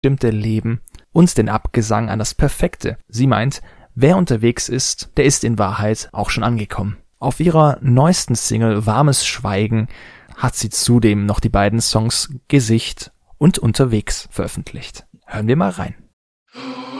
bestimmte Leben und den Abgesang an das Perfekte. Sie meint, wer unterwegs ist, der ist in Wahrheit auch schon angekommen. Auf ihrer neuesten Single Warmes Schweigen hat sie zudem noch die beiden Songs Gesicht und Unterwegs veröffentlicht. Hören wir mal rein.